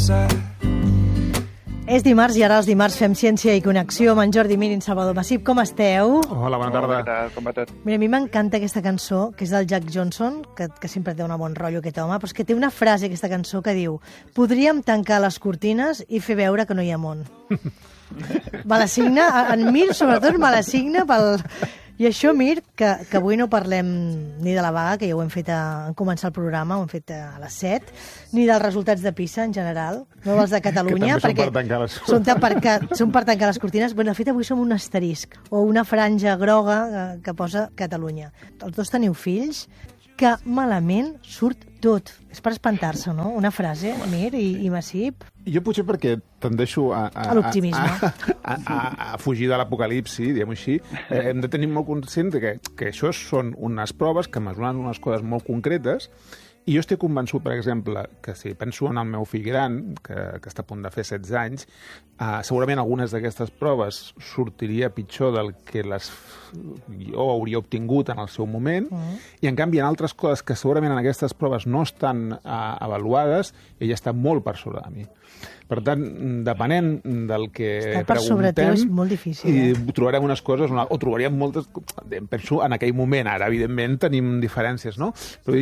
És dimarts i ara els dimarts fem ciència i connexió amb en Jordi Mir i en Salvador Massip. Com esteu? Hola, bona tarda. Què tal? Com va tot? Mira, a mi m'encanta aquesta cançó, que és del Jack Johnson, que sempre té un bon rotllo aquest home, però és que té una frase, aquesta cançó, que diu: podríem tancar les cortines i fer veure que no hi ha món. Me la signa, en Mir sobretot me la signa pel... I això, Mir, que avui no parlem ni de la vaga, que ja ho hem fet en començar el programa, ho hem fet a les 7, ni dels resultats de PISA en general, no dels de Catalunya, que també perquè són per tancar les cortines. Bueno, de fet, avui som un asterisc, o una franja groga que posa Catalunya. Els dos teniu fills, que malament surt tot. És per espantar-se, no? Una frase, Mir i Massip. Jo potser perquè tendeixo a l'optimisme. A fugir de l'apocalipsi, diguem-ho així. Hem de tenir molt conscient que això són unes proves que mesuren unes coses molt concretes. I jo estic convençut, per exemple, que si penso en el meu fill gran, que està a punt de fer 16 anys, segurament algunes d'aquestes proves sortiria pitjor del que jo hauria obtingut en el seu moment, i en canvi en altres coses que segurament en aquestes proves no estan avaluades, ella està molt per sobre de mi. Per tant, depenent del que estar per sobre teu és molt difícil. I trobarem unes coses, o trobaríem moltes, penso, en aquell moment. Ara, evidentment, tenim diferències, no? Però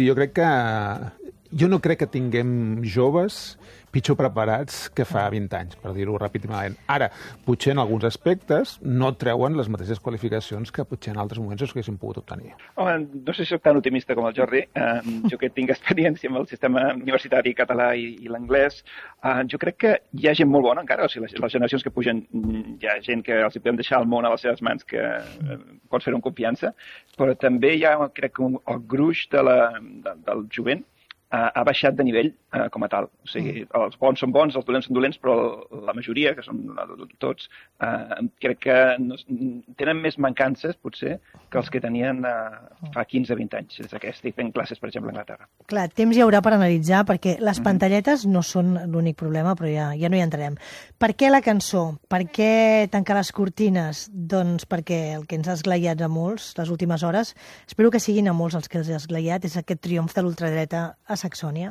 jo no crec que tinguem joves pitjor preparats que fa 20 anys, per dir-ho ràpidament. Ara, potser en alguns aspectes no treuen les mateixes qualificacions que potser en altres moments es haguessin pogut obtenir. Home, no sé si soc tan optimista com el Jordi. Jo que tinc experiència amb el sistema universitari català i l'anglès, jo crec que hi ha gent molt bona encara. O sigui, les generacions que pugen, hi ha gent que els hi podem deixar el món a les seves mans, que pots fer-ho amb confiança, però també hi ha, crec que el gruix del jovent ha baixat de nivell com a tal. O sigui, els bons són bons, els dolents són dolents, però la majoria, que són tots, crec que tenen més mancances, potser, que els que tenien fa 15-20 anys, des que estic fent classes, per exemple, a Anglaterra. Clar, temps hi haurà per analitzar, perquè les pantalletes no són l'únic problema, però ja no hi entrarem. Per què la cançó? Per què tancar les cortines? Doncs perquè el que ens ha esglaiat a molts les últimes hores, espero que siguin a molts els que els ha esglaiat, és aquest triomf de l'ultradreta a Saxònia.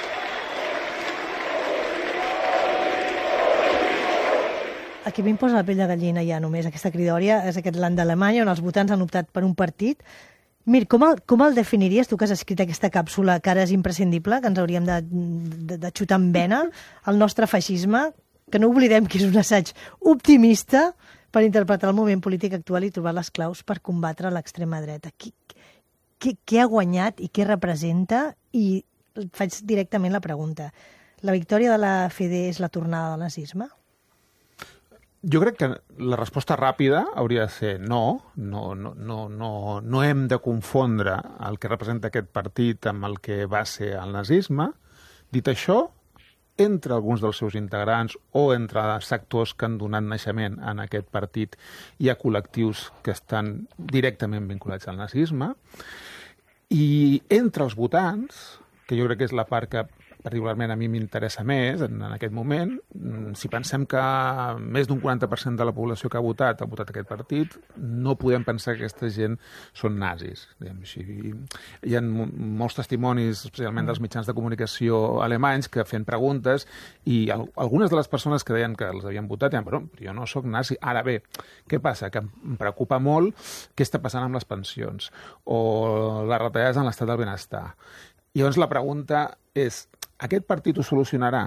El que m'imposa la pell de gallina ja només aquesta cridòria és aquest land d'Alemanya on els votants han optat per un partit. Mir, com el definiries, tu que has escrit aquesta càpsula que ara és imprescindible, que ens hauríem de xutar en vena, el nostre feixisme, que no oblidem que és un assaig optimista per interpretar el moment polític actual i trobar les claus per combatre l'extrema dreta. Què ha guanyat i què representa? I faig directament la pregunta. La victòria de la FD és la tornada del nazisme? Jo crec que la resposta ràpida hauria de ser no. No hem de confondre el que representa aquest partit amb el que va ser el nazisme. Dit això, entre alguns dels seus integrants o entre sectors que han donat naixement en aquest partit hi ha col·lectius que estan directament vinculats al nazisme. I entre els votants, que jo crec que és la part que particularment a mi m'interessa més en aquest moment, si pensem que més d'un 40% de la població que ha votat aquest partit, no podem pensar que aquesta gent són nazis. Hi ha molts testimonis, especialment dels mitjans de comunicació alemanys, que fent preguntes, i algunes de les persones que deien que els havien votat deien, però jo no sóc nazi. Ara bé, què passa? Que em preocupa molt què està passant amb les pensions o les retallades en l'estat del benestar. I llavors la pregunta és, aquest partit ho solucionarà?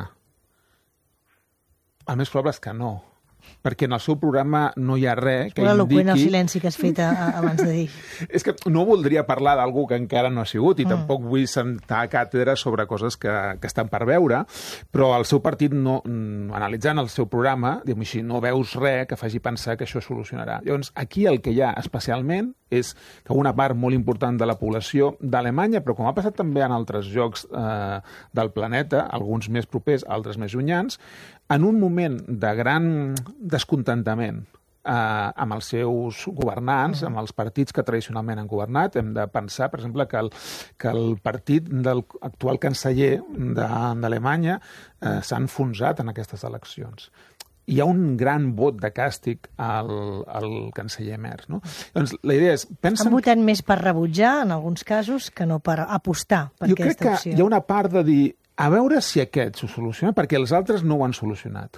El més probable és que no, perquè en el seu programa no hi ha res que indiqui... Eloqüent el silenci que has fet abans de dir. És que no voldria parlar d'algú que encara no ha sigut i tampoc vull sentar càtedra sobre coses que estan per veure, però el seu partit, analitzant el seu programa, diguem així, no veus res que faci pensar que això solucionarà. Llavors, aquí el que hi ha especialment és que una part molt important de la població d'Alemanya, però com ha passat també en altres llocs del planeta, alguns més propers, altres més llunyans, en un moment de gran descontentament amb els seus governants, amb els partits que tradicionalment han governat, hem de pensar, per exemple, que el partit del actual canceller d'Alemanya s'ha enfonsat en aquestes eleccions. Hi ha un gran vot de càstig al canceller Merz, no? Doncs la idea és... Han votat més per rebutjar, en alguns casos, que no per apostar per aquesta opció. Jo crec que hi ha una part de dir a veure si aquest s'ho soluciona, perquè els altres no ho han solucionat.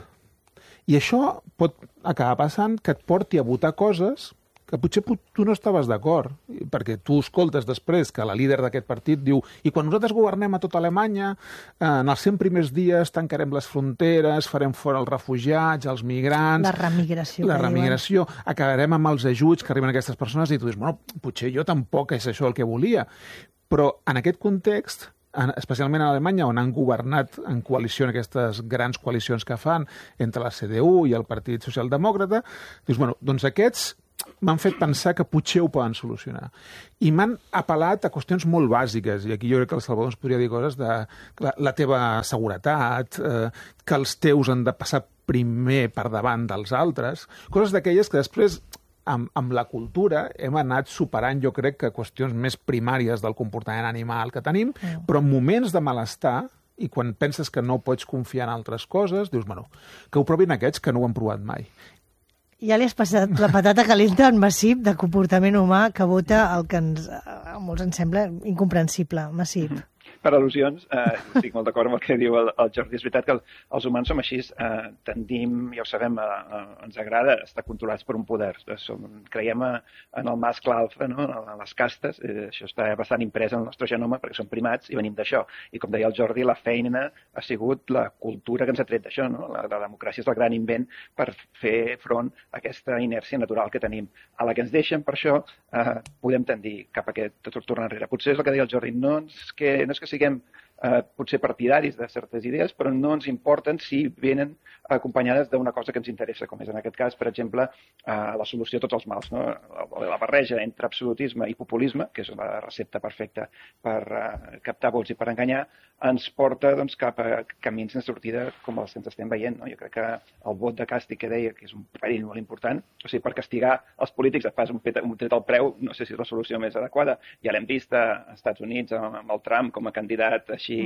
I això pot acabar passant que et porti a votar coses que potser tu no estaves d'acord, perquè tu escoltes després que la líder d'aquest partit diu i quan nosaltres governem a tota Alemanya, en els 100 primers dies tancarem les fronteres, farem fora els refugiats, els migrants... La remigració. Acabarem amb els ajuts que arriben a aquestes persones i tu dius, bueno, potser jo tampoc és això el que volia. Però en aquest context, especialment a Alemanya, on han governat en coalició, en aquestes grans coalicions que fan entre la CDU i el Partit Socialdemòcrata, dius, bueno, doncs aquests m'han fet pensar que potser ho poden solucionar. I m'han apel·lat a qüestions molt bàsiques, i aquí jo crec que el Salvador ens podria dir coses de la teva seguretat, que els teus han de passar primer per davant dels altres, coses d'aquelles que després, amb la cultura, hem anat superant, jo crec, que qüestions més primàries del comportament animal que tenim, però en moments de malestar, i quan penses que no pots confiar en altres coses, dius, bueno, que ho provin aquests que no ho han provat mai. Ja li has passat la patata calenta en Massip de comportament humà que vota el que a molts ens sembla incomprensible. Massip. Per al·lusions, estic molt d'acord amb el que diu el Jordi. És veritat que els humans som així, tendim, ja ho sabem, ens agrada estar controlats per un poder. Creiem en el mascle alfa, no? En les castes, això està bastant imprès en el nostre genoma perquè som primats i venim d'això. I com deia el Jordi, la feina ha sigut la cultura que ens ha tret d'això, no? La democràcia és el gran invent per fer front a aquesta inèrcia natural que tenim. A la que ens deixen, per això, podem tendir cap a aquest tornar enrere. Potser és el que deia el Jordi, no és que siguem potser partidaris de certes idees, però no ens importen si venen acompanyades d'una cosa que ens interessa, com és en aquest cas, per exemple, la solució a tots els mals, no? La barreja entre absolutisme i populisme, que és la recepta perfecta per captar vots i per enganyar, ens porta doncs, cap a camins de sortida com els que ens estem veient. No? Jo crec que el vot de càstig que deia, que és un perill molt important, o sigui, per castigar els polítics et fas un tret al preu, no sé si és la solució més adequada. Ja l'hem vist als Estats Units amb el Trump com a candidat així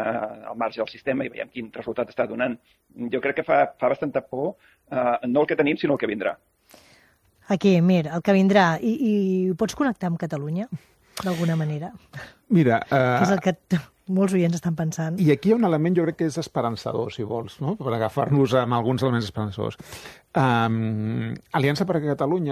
al marge del sistema i veiem quin resultat està donant. Jo crec que fa bastanta por, no el que tenim, sinó el que vindrà. Aquí, mira, el que vindrà. I pots connectar amb Catalunya, d'alguna manera? Mira... Que és el que molts oients estan pensant. I aquí hi ha un element, jo crec que és esperançador, si vols, no? Per agafar-nos amb alguns elements esperançadors. Aliança per Catalunya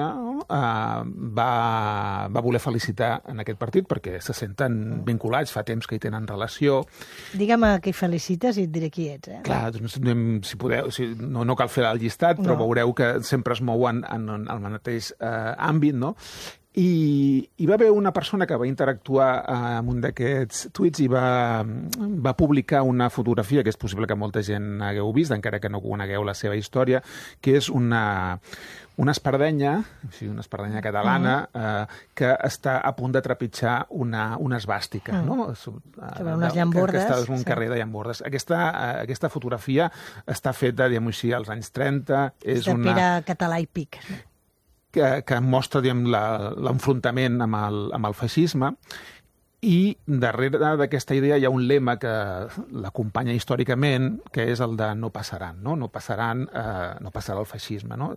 va voler felicitar en aquest partit perquè se senten vinculats, fa temps que hi tenen relació. Digue'm a qui felicites i et diré qui ets. Clar, doncs, si podeu, no cal fer el llistat, però veureu que sempre es mouen en el mateix àmbit, no? I va haver una persona que va interactuar amb un d'aquests tuits i va publicar una fotografia que és possible que molta gent hagueu vist, encara que no conegueu la seva història, que és una espardenya, una espardenya catalana, que està a punt de trepitjar una esvàstica. No? Unes llambordes. Que està en un carrer de llambordes. Aquesta fotografia està feta, diguem-ho així, als anys 30. És de Pere Català i Pic. Que mostra l'enfrontament amb el feixisme, i darrere d'aquesta idea hi ha un lema que l'acompanya històricament, que és el de no passaran, no? No passarà el feixisme. No?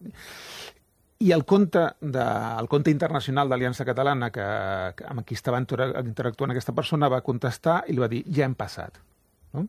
I el compte internacional d'Aliança Catalana, amb qui estava interactuant aquesta persona, va contestar i li va dir, ja hem passat. No?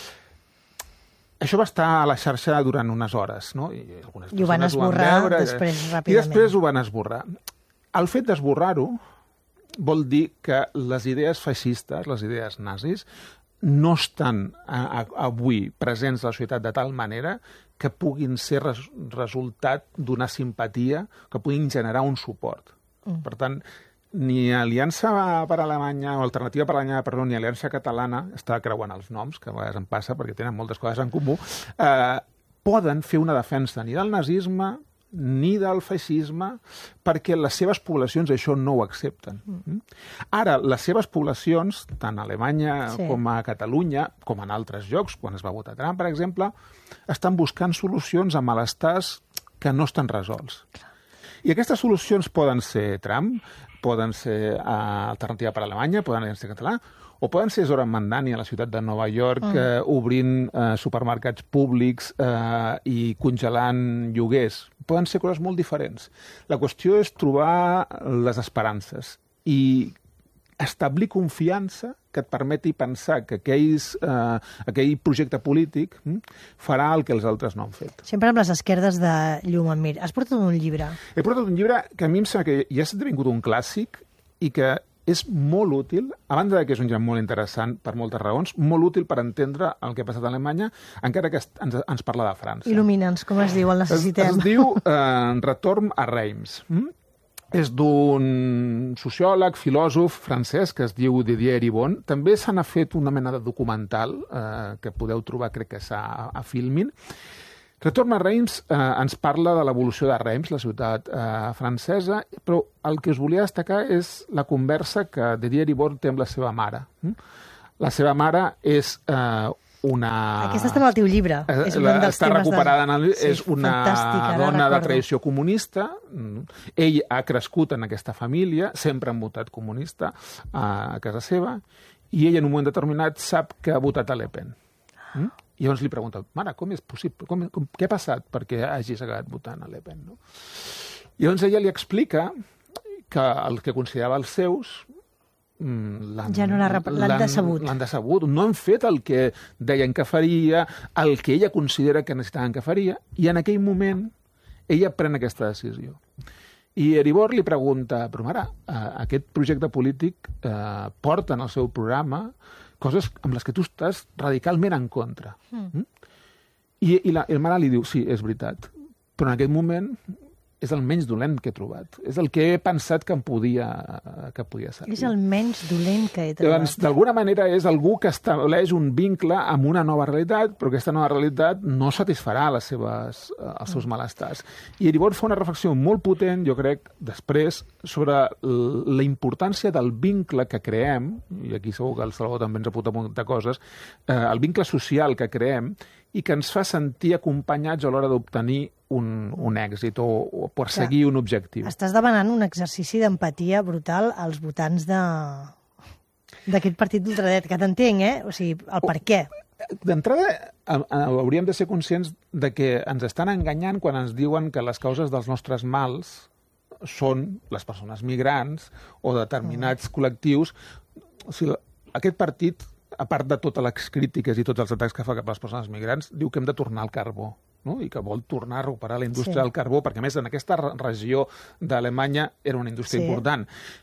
Això va estar a la xarxa durant unes hores, no? I ho van esborrar després, ràpidament. I després ho van esborrar. El fet d'esborrar-ho vol dir que les idees feixistes, les idees nazis, no estan avui presents a la societat de tal manera que puguin ser resultat d'una simpatia, que puguin generar un suport. Per tant, ni Aliança per Alemanya, o Alternativa per Alemanya, perdó, ni Aliança Catalana, està creuant els noms, que a vegades em passa perquè tenen moltes coses en comú, poden fer una defensa ni del nazisme ni del feixisme, perquè les seves poblacions això no ho accepten. Ara, les seves poblacions, tant a Alemanya com a Catalunya, com en altres llocs, quan es va votar Trump, per exemple, estan buscant solucions a malestars que no estan resolts. I aquestes solucions poden ser Trump, poden ser Alternativa per Alemanya, poden ser Català, o poden ser Zoran Mandani a la ciutat de Nova York obrint supermercats públics i congelant lloguers. Poden ser coses molt diferents. La qüestió és trobar les esperances i establir confiança que et permeti pensar que aquell projecte polític farà el que els altres no han fet. Sempre amb les esquerdes de llum, Mir. Has portat un llibre. He portat un llibre que a mi em sembla que ja ha esdevingut un clàssic i que és molt útil, a banda que és un llibre molt interessant per moltes raons, molt útil per entendre el que ha passat a Alemanya, encara que ens parla de França. Il·lumina'ns, com es diu, el necessitem. Es diu Retorn a Reims. És d'un sociòleg, filòsof francès que es diu Didier Eribon. També se n'ha fet una mena de documental que podeu trobar, crec que és a Filmin. Retorn a Reims ens parla de l'evolució de Reims, la ciutat francesa, però el que us volia destacar és la conversa que Didier Eribon té amb la seva mare. La seva mare és una... Aquesta està en el teu llibre. És un dels està temes recuperada en el llibre. Sí, és una dona de tradició comunista. Ell ha crescut en aquesta família, sempre han votat comunista a casa seva, i ell en un moment determinat sap que ha votat a Le Pen. I llavors li pregunta, mare, com és possible? Què ha passat perquè hagis acabat votant a Le Pen? No? I llavors ella li explica que el que considerava els seus l'han decebut. L'han decebut. No han fet el que deien que faria, el que ella considera que necessitaven que faria, i en aquell moment ella pren aquesta decisió. I Eribor li pregunta, però mare, aquest projecte polític porta en el seu programa coses amb les que tu estàs radicalment en contra. I la mare li diu, sí, és veritat, però en aquest moment és el menys dolent que he trobat. És el que he pensat que em podia servir. És el menys dolent que he trobat. Doncs, d'alguna manera, és algú que estableix un vincle amb una nova realitat, però aquesta nova realitat no satisfarà els seus malestars. I Eribor fa una reflexió molt potent, jo crec, després, sobre la importància del vincle que creem, i aquí segur que el Salvador també ens apunta moltes coses, el vincle social que creem i que ens fa sentir acompanyats a l'hora d'obtenir un èxit o perseguir un objectiu. Estàs demanant un exercici d'empatia brutal als votants d'aquest partit d'ultradret, que t'entenc, O sigui, el per què. D'entrada, hauríem de ser conscients de que ens estan enganyant quan ens diuen que les causes dels nostres mals són les persones migrants o determinats col·lectius. O sigui, aquest partit, a part de totes les crítiques i tots els atacs que fa cap a les persones migrants, diu que hem de tornar al carbó, no? I que vol tornar a recuperar la indústria del carbó, perquè, a més, en aquesta regió d'Alemanya era una indústria important.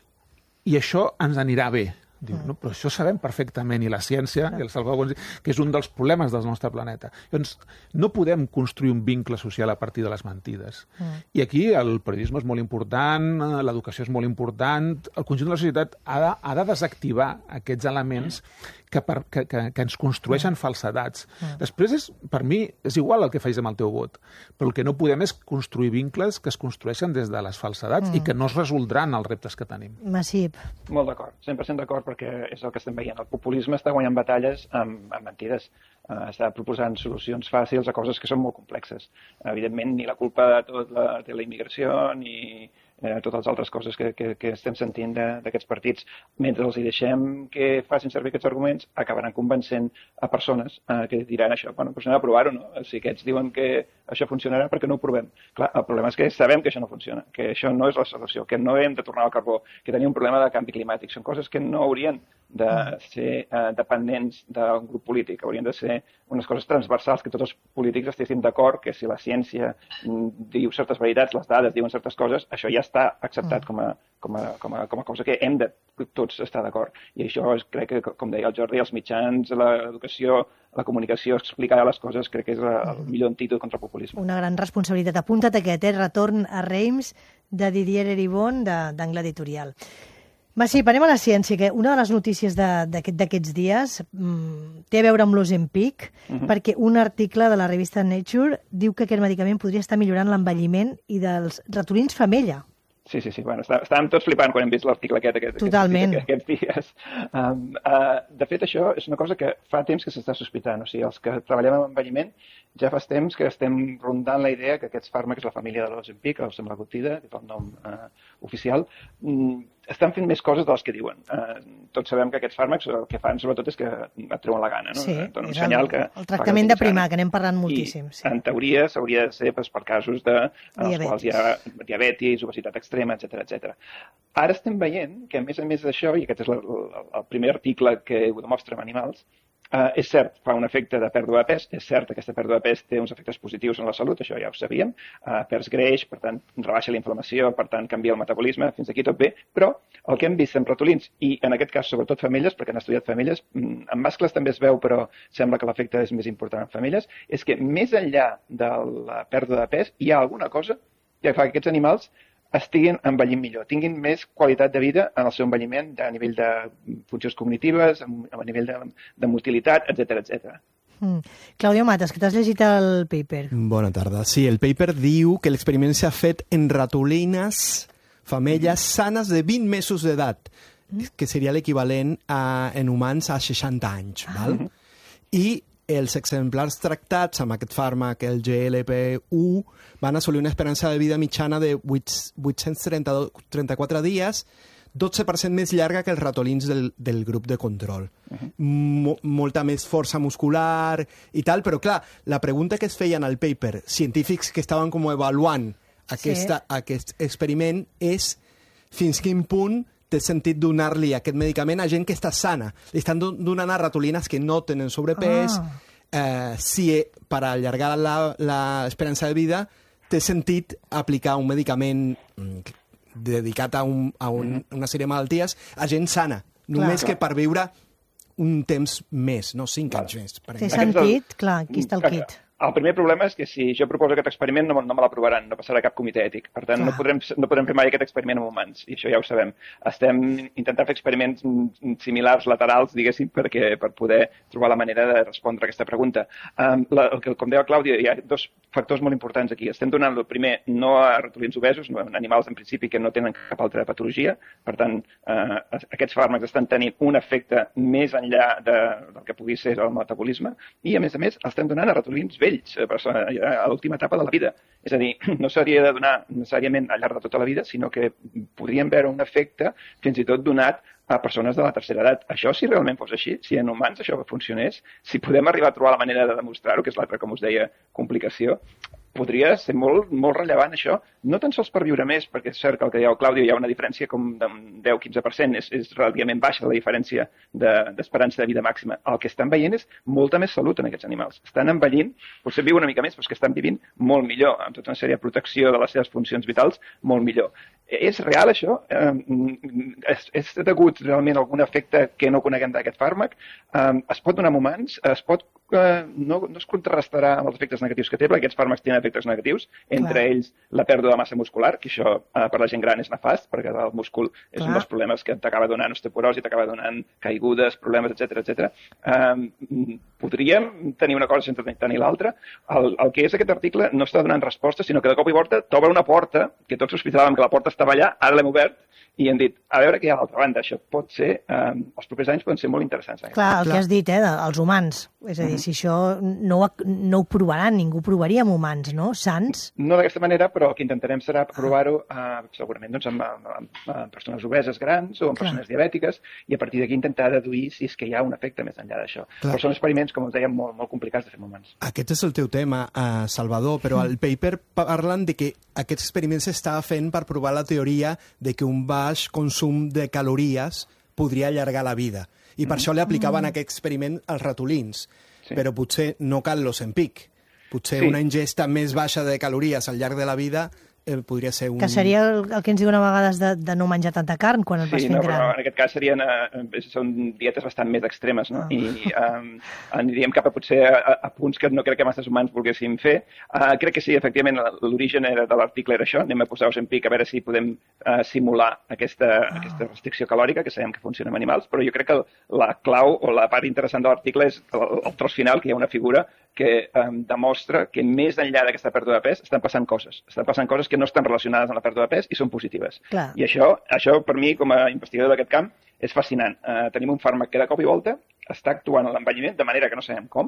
I això ens anirà bé. Diu, no, però això sabem perfectament, i la ciència, i el Salvador, que és un dels problemes del nostre planeta. Llavors, no podem construir un vincle social a partir de les mentides. I aquí el periodisme és molt important, l'educació és molt important, el conjunt de la societat ha de desactivar aquests elements que ens construeixen falsedats. Després, per mi, és igual el que facis amb el teu vot, però el que no podem és construir vincles que es construeixen des de les falsedats i que no es resoldran els reptes que tenim. Massip. Molt d'acord, 100% d'acord, perquè és el que estem veient. El populisme està guanyant batalles amb mentides. Està proposant solucions fàcils a coses que són molt complexes. Evidentment, ni la culpa de tot de la immigració, ni totes les altres coses que estem sentint d'aquests partits. Mentre els hi deixem que facin servir aquests arguments, acabaran convencent a persones que diran això. Bueno, doncs anem a provar-ho, no? Si aquests diuen que això funcionarà, perquè no ho provem? Clar, el problema és que sabem que això no funciona, que això no és la solució, que no hem de tornar al carbó, que tenim un problema de canvi climàtic. Són coses que no haurien de ser dependents d'un grup polític, haurien de ser unes coses transversals, que tots els polítics estiguessin d'acord que si la ciència diu certes veritats, les dades diuen certes coses, això ja està acceptat com a cosa que hem de tots estar d'acord. I això crec que, com deia el Jordi, els mitjans, l'educació, la comunicació, explicar les coses, crec que és el millor antídot contra el populisme. Una gran responsabilitat. Apunta't aquest, Retorn a Reims, de Didier Eribon, d'Angle Editorial. Va, sí, anem a la ciència, que una de les notícies d'aquests dies té a veure amb l'Ozempic, perquè un article de la revista Nature diu que aquest medicament podria estar millorant l'envelliment i dels ratolins femella. Sí. Bueno, estàvem tots flipant quan hem vist l'article aquests dies. De fet, això és una cosa que fa temps que s'està sospitant. O sigui, els que treballem en envelliment ja fa temps que estem rondant la idea que aquests fàrmacs, la família de l'Ozempic, o semaglutida, que és el nom oficial, estan fent més coses de les que diuen. Tots sabem que aquests fàrmacs el que fan sobretot és que et treuen la gana, no? Sí, és el tractament de primar, que n'hem parlat moltíssim. I en teoria s'hauria de ser per casos en els quals hi ha diabetis, obesitat extrema, etc. Ara estem veient que, a més d'això, i aquest és el primer article que ho demostra amb animals, és cert, fa un efecte de pèrdua de pes, és cert que aquesta pèrdua de pes té uns efectes positius en la salut, això ja ho sabíem, perds greix, per tant, rebaixa la inflamació, per tant, canvia el metabolisme, fins aquí tot bé, però el que hem vist amb ratolins, i en aquest cas sobretot femelles, perquè han estudiat femelles, en mascles també es veu, però sembla que l'efecte és més important en femelles, és que més enllà de la pèrdua de pes hi ha alguna cosa que fa que aquests animals estiguin envellint millor, tinguin més qualitat de vida en el seu envelliment a nivell de funcions cognitives, a nivell de motilitat, etc. Claudio Matas, que t'has llegit el paper. Bona tarda. Sí, el paper diu que l'experiment s'ha fet en ratolines femelles sanes de 20 mesos d'edat, que seria l'equivalent en humans a 60 anys. Val? I els exemplars tractats amb aquest fàrmac, el GLP-1, van assolir una esperança de vida mitjana de 834 dies, 12% més llarga que els ratolins del grup de control. Molta més força muscular i tal, però clar, la pregunta que es feien al paper, científics que estaven com avaluant aquest experiment, és fins quin punt té sentit donar-li aquest medicament a gent que està sana. Li estan donant a ratolines que no tenen sobrepès, si per allargar l'esperança de vida té sentit aplicar un medicament dedicat a una sèrie de malalties a gent sana, només que per viure un temps més, no 5 anys més. Té sentit? Clar, aquí està el kit. El primer problema és que si jo proposo aquest experiment no me l'aprovaran, no passarà cap comitè ètic. Per tant, no podrem fer mai aquest experiment amb humans, i això ja ho sabem. Estem intentant fer experiments similars, laterals, diguéssim, per poder trobar la manera de respondre a aquesta pregunta. Com deia Clàudia, hi ha dos factors molt importants aquí. Estem donant, el primer, no a ratolins obesos, no a animals en principi que no tenen cap altra patologia. Per tant, aquests fàrmacs estan tenint un efecte més enllà del que pugui ser el metabolisme, i a més, estem donant a ratolins vells, a l'última etapa de la vida. És a dir, no s'hauria de donar necessàriament al llarg de tota la vida, sinó que podríem veure un efecte fins i tot donat a persones de la tercera edat. Això, si realment fos així, si en humans això funcionés, si podem arribar a trobar la manera de demostrar-ho, que és l'altra, com us deia, complicació, podria ser molt, molt rellevant això, no tan sols per viure més, perquè és cert que el que deia el Clàudio, hi ha una diferència com de 10-15%, és relativament baixa la diferència d'esperança de vida màxima. El que estan veient és molta més salut en aquests animals. Estan envellint, potser viuen una mica més, però és que estan vivint molt millor, amb tota una sèrie de protecció de les seves funcions vitals, molt millor. És real això? És degut realment a algun efecte que no coneguem d'aquest fàrmac? Es pot donar en humans? No es contrarrestarà amb els efectes negatius que té, perquè aquests fàrmacs tenen efectes negatius, entre ells la pèrdua de massa muscular, que això per la gent gran és nefast, perquè el múscul és un dels problemes que t'acaba donant osteoporosi, t'acaba donant caigudes, problemes, etc. Podríem tenir una cosa sense tenir l'altra. El que és aquest article no està donant resposta, sinó que de cop i volta t'obre una porta, que tots sospitàvem que la porta estava allà, ara l'hem obert, i hem dit, a veure què hi ha a l'altra banda. Això pot ser, els propers anys poden ser molt interessants. Clar, el que has dit, els humans. És a dir, si això no ho provaran, ningú provaria amb humans, no? Sans? No d'aquesta manera, però el que intentarem serà provar-ho segurament amb persones obeses grans o amb persones diabètiques, i a partir d'aquí intentar deduir si és que hi ha un efecte més enllà d'això. Però són experiments, com us dèiem, molt, molt complicats de fer amb humans. Aquest és el teu tema, Salvador, però al paper parlen de que aquests experiments s'està fent per provar la teoria de que un baix consum de calories podria allargar la vida. I per això li aplicaven aquest experiment als ratolins. Però potser no cal l'Ozempic. Potser una ingesta més baixa de calories al llarg de la vida podria ser un... Que seria el que ens diuen a vegades de no menjar tanta carn quan et vas fent gran. Però en aquest cas són dietes bastant més extremes, no? I aniríem cap a potser a punts que no crec que masses humans volguéssim fer. Crec que sí, efectivament, l'origen de l'article era això. Anem a posar Ozempic a veure si podem simular aquesta restricció calòrica, que sabem que funciona amb animals, però jo crec que la clau o la part interessant de l'article és el tros final, que hi ha una figura que demostra que més enllà d'aquesta pèrdua de pes estan passant coses. Estan passant coses que no estan relacionades amb la pèrdua de pes i són positives. Clar. I això per mi, com a investigador d'aquest camp, és fascinant. Tenim un fàrmac que de cop i volta està actuant en l'envelliment de manera que no sabem com,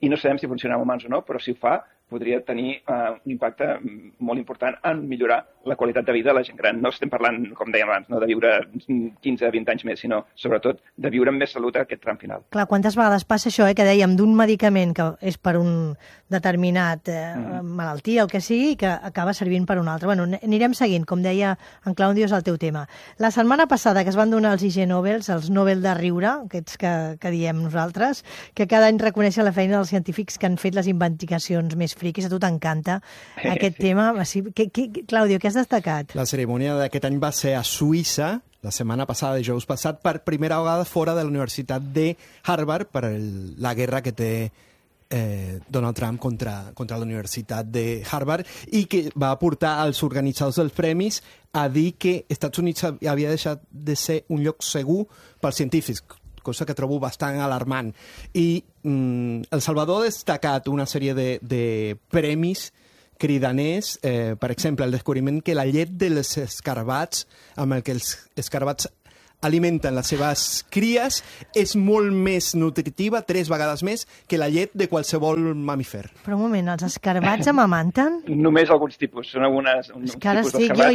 i no sabem si funciona amb humans o no, però si ho fa podria tenir un impacte molt important en millorar la qualitat de vida de la gent gran. No estem parlant, com dèiem abans, no de viure 15-20 anys més, sinó sobretot de viure amb més salut a aquest tram final. Clar, quantes vegades passa això, que dèiem, d'un medicament que és per un determinat malaltia, el que sigui, que acaba servint per un altre. Bueno, anirem seguint, com deia en Claudio, és el teu tema. La setmana passada que es van donar els IG Nobels, els Nobel de Riure, aquests que diem nosaltres, que cada any reconeixen la feina dels científics que han fet les investigacions més friquis, a tu t'encanta aquest tema. Claudio, què has destacat? La cerimònia d'aquest any va ser a Suïssa, la setmana passada, dijous passat, per primera vegada fora de la Universitat de Harvard per la guerra que té Donald Trump contra la Universitat de Harvard i que va portar als organitzadors dels premis a dir que Estats Units havia deixat de ser un lloc segur pels científics, cosa que trobo bastant alarmant. I El Salvador ha destacat una sèrie de premis cridaners, per exemple, el descobriment que la llet dels escarabats, amb el que els escarabats alimenten les seves cries, és molt més nutritiva, 3 vegades més, que la llet de qualsevol mamífer. Però un moment, els escarabats amamanten? Només alguns tipus, són uns tipus d'escarabats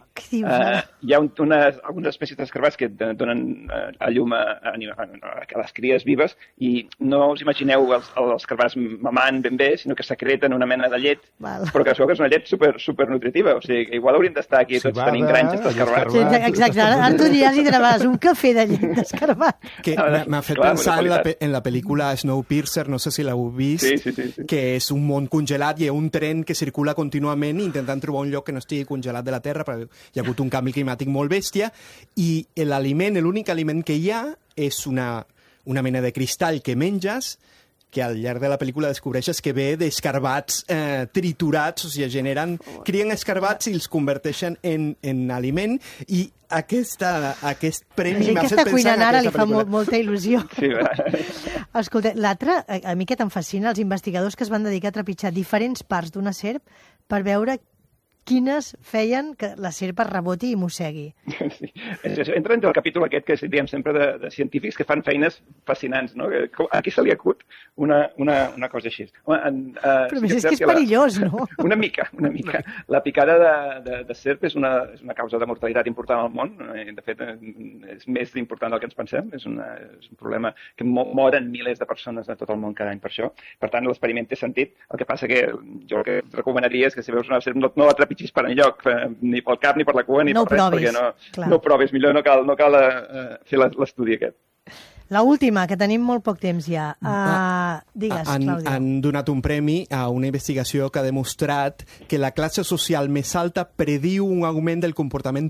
i hi ha algunes espècies d'escarabats que donen a llum a les cries vives i no us imagineu els escarabats mamant ben bé, sinó que secreten una mena de llet, però que es veu que és una llet super nutritiva, o sigui, igual hauríem d'estar aquí tots tenint granges d'escarabats. Sí, exacte, ara tu diries i un cafè de llet d'escarbat. Que m'ha fet pensar en la pel·lícula Snowpiercer, no sé si l'heu vist, sí. que és un món congelat i hi ha un tren que circula contínuament intentant trobar un lloc que no estigui congelat de la Terra, perquè hi ha hagut un canvi climàtic molt bèstia, i l'únic aliment que hi ha és una mena de cristall que menges, que al llarg de la pel·lícula descobreixes que ve d'escarbats triturats, o sigui, crien escarbats i els converteixen en aliment, i aquest premi m'ha fet pensar en aquesta pel·lícula. Aquesta cuinant ara li fa molta il·lusió. Sí, escolta, l'altre, a mi que te'm fascina, els investigadors que es van dedicar a trepitjar diferents parts d'una serp per veure quines feien que la serp es reboti i mossegui. Sí. Entra entre el capítol aquest que diem sempre de científics que fan feines fascinants, no? A qui se li acut una cosa així? Però més és que és perillós, no? Una mica. La picada de serp és una causa de mortalitat important al món. De fet, és més important del que ens pensem. És un problema que moren milers de persones de tot el món cada any per això. Per tant, l'experiment té sentit. El que passa que jo el que et recomanaria és que si veus una serp no la trepitgis per enlloc, ni pel cap, ni per la cua, ni per res, perquè no ho provis. Millor no cal fer l'estudi aquest. La última, que tenim molt poc temps ja. Digues, Claudio. Han donat un premi a una investigació que ha demostrat que la classe social més alta prediu un augment del comportament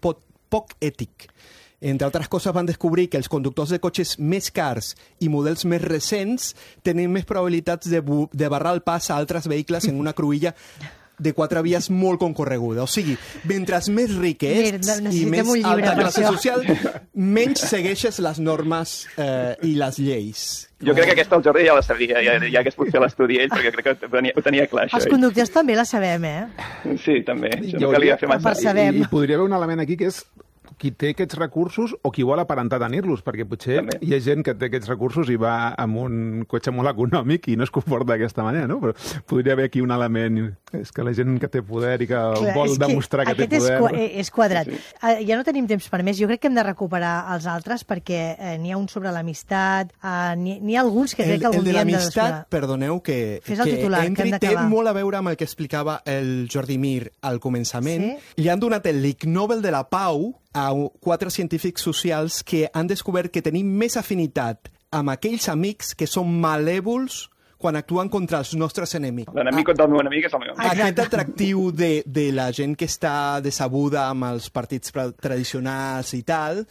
poc ètic. Entre altres coses, van descobrir que els conductors de cotxes més cars i models més recents tenen més probabilitats de barrar el pas a altres vehicles en una cruïlla de 4 vies molt concorreguda. O sigui, mentre més ric ets i més alta classe social, menys segueixes les normes i les lleis. Jo crec que aquesta el Jordi ja la sabia, ja hagués pogut fer l'estudi ell, perquè crec que ho tenia clar, això. Els conductors també la sabem, Sí, també. Això no calia fer massa. I podria haver un element aquí que és qui té aquests recursos o qui vol aparentar tenir-los, perquè potser hi ha gent que té aquests recursos i va amb un cotxe molt econòmic i no es comporta d'aquesta manera, no? Però podria haver aquí un element, és que la gent que té poder i que vol demostrar que té poder... Aquest és quadrat. Ja no tenim temps per més, jo crec que hem de recuperar els altres perquè n'hi ha un sobre l'amistat, n'hi ha alguns que crec que algun dia hem de desvelar. El de l'amistat, perdoneu, que entri, té molt a veure amb el que explicava el Jordi Mir al començament. Li han donat l'Ig Nobel de la Pau a 4 científics socials que han descobert que tenim més afinitat amb aquells amics que són malèvols quan actuen contra els nostres enemics. L'enemic del meu enemic és el meu amic. Aquest atractiu de la gent que està decebuda amb els partits tradicionals i tal,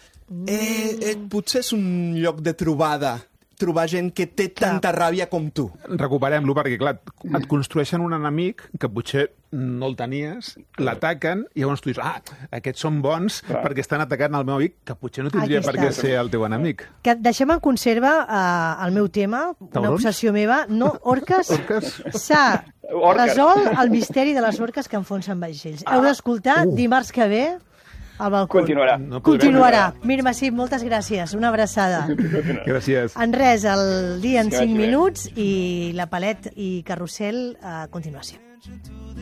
potser és un lloc de trobar gent que té tanta ràbia com tu. Recuperem-lo, perquè, clar, et construeixen un enemic que potser no el tenies, l'ataquen, i llavors tu dius, aquests són bons perquè estan atacant el meu amic, que potser no tindria per què ser el teu enemic. Que deixem en conserva el meu tema, una obsessió meva. No, orques. S'ha resolt el misteri de les orques que enfonsen vaixells. Heu d'escoltar dimarts que ve al balcó. Continuarà. No podrem- Continuarà. Mir Massip, moltes gràcies. Una abraçada. Gràcies. En res, el dia en Que 5 vagi bé. minuts i la Palet i Carrusel a continuació.